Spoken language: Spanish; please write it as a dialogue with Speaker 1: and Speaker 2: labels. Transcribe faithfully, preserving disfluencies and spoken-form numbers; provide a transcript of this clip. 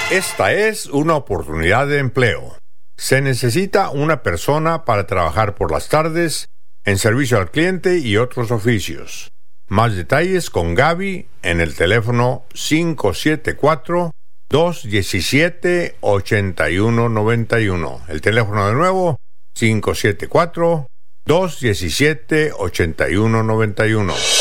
Speaker 1: Esta es una oportunidad de empleo. Se necesita una persona para trabajar por las tardes en servicio al cliente y otros oficios. Más detalles con Gaby en el teléfono cinco siete cuatro, dos uno siete, ocho uno nueve uno. El teléfono de nuevo, cinco siete cuatro, dos uno siete, ocho uno nueve uno.